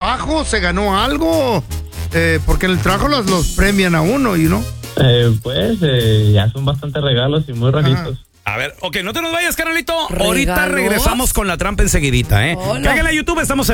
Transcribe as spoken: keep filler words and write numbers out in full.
trabajo? ¿Se ganó algo? Eh, porque en el trabajo los, los premian a uno, ¿y no? Eh, pues eh, ya son bastantes regalos y muy raritos. A ver, ok, no te nos vayas, carnalito. ¿Regalos? Ahorita regresamos con la trampa enseguidita, ¿eh? Oh, no. Cáiganle a YouTube, estamos en